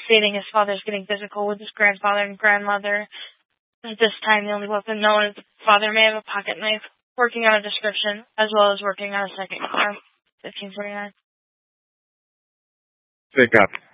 stating his father's getting physical with his grandfather and grandmother. At this time, the only weapon known is the father may have a pocket knife, working on a description, as well as working on a second car. 1549. Pick up.